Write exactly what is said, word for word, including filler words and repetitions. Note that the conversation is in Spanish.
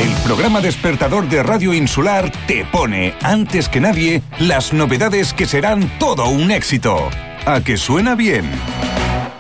El programa despertador de Radio Insular te pone, antes que nadie, las novedades que serán todo un éxito. ¿A que suena bien?